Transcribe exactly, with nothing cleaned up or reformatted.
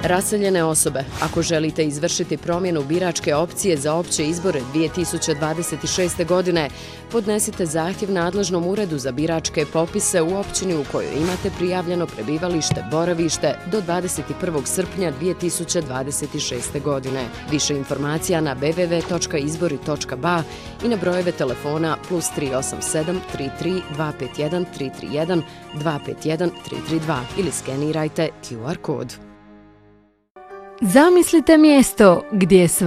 Raseljene osobe, ako želite izvršiti promjenu biračke opcije za opće izbore dvije tisuće dvadeset šeste. godine, podnesite zahtjev nadležnom uredu za biračke popise u općini u kojoj imate prijavljeno prebivalište, boravište do dvadeset prvog srpnja dvije tisuće dvadeset šeste. godine. Više informacija na w w w tačka izbori tačka b a i na brojeve telefona plus tri osam sedam tri tri dva pet jedan tri tri jedan dva pet jedan tri tri dva ili skenirajte Q R kod. Zamislite mjesto gdje